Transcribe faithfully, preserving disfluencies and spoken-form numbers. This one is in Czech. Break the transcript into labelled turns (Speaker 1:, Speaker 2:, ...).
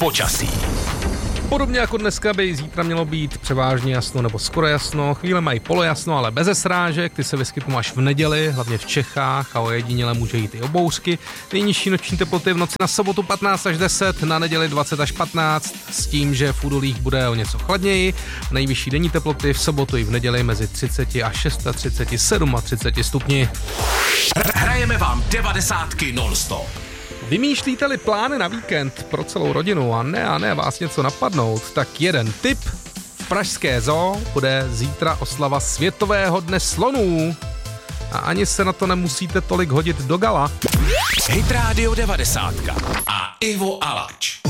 Speaker 1: počasí.
Speaker 2: Podobně jako dneska by zítra mělo být převážně jasno nebo skoro jasno. Chvíle mají polojasno, ale bez srážek. Ty se vyskytnou až v neděli, hlavně v Čechách, a ojediněle může jít i o bouřky. Nejnižší noční teploty v noci na sobotu patnáct až deset, na neděli dvacet až patnáct, s tím, že v údolích bude o něco chladněji. Nejvyšší denní teploty v sobotu i v neděli mezi třicet až třicet šest, třicet sedm stupni.
Speaker 1: Hrajeme vám devadesátky non-stop.
Speaker 2: Vymýšlíte-li plány na víkend pro celou rodinu a ne a ne vás něco napadnout, tak jeden tip. V pražské zoo bude zítra oslava Světového dne slonů. A ani se na to nemusíte tolik hodit do gala.
Speaker 1: Hit Radio devadesát a Ivo Alač.